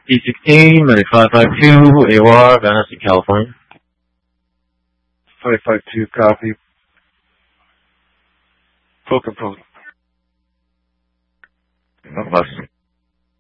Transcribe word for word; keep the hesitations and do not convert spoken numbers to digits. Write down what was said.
E sixteen, ninety-five five two, A O R, Van Nuys, California. five five two, copy. Full control. Not less.